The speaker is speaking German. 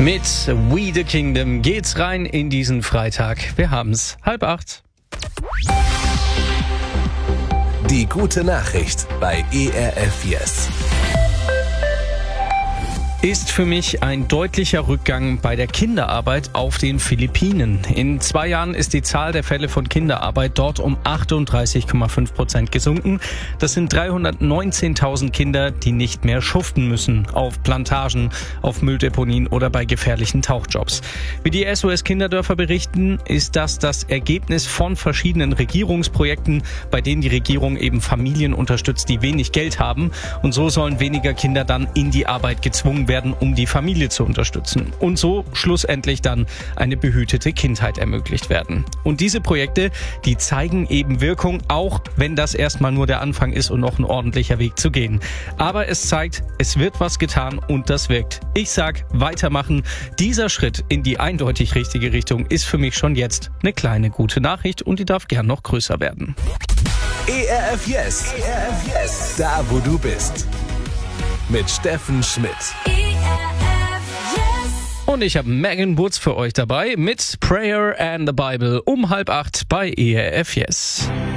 Mit We the Kingdom geht's rein in diesen Freitag. Wir haben's 7:30. Die gute Nachricht bei ERF Yes. Ist für mich ein deutlicher Rückgang bei der Kinderarbeit auf den Philippinen. In 2 Jahren ist die Zahl der Fälle von Kinderarbeit dort um 38,5% gesunken. Das sind 319.000 Kinder, die nicht mehr schuften müssen auf Plantagen, auf Mülldeponien oder bei gefährlichen Tauchjobs. Wie die SOS Kinderdörfer berichten, ist das Ergebnis von verschiedenen Regierungsprojekten, bei denen die Regierung eben Familien unterstützt, die wenig Geld haben. Und so sollen weniger Kinder dann in die Arbeit gezwungen werden, um die Familie zu unterstützen. Und so schlussendlich dann eine behütete Kindheit ermöglicht werden. Und diese Projekte, die zeigen eben Wirkung, auch wenn das erstmal nur der Anfang ist und noch ein ordentlicher Weg zu gehen. Aber es zeigt, es wird was getan und das wirkt. Ich sag, weitermachen. Dieser Schritt in die eindeutig richtige Richtung ist für mich schon jetzt eine kleine gute Nachricht und die darf gern noch größer werden. ERF Yes. ERF Yes. Da, wo du bist. Mit Steffen Schmidt. Und ich habe Megan Woods für euch dabei mit Prayer and the Bible um 7:30 bei ERF Yes.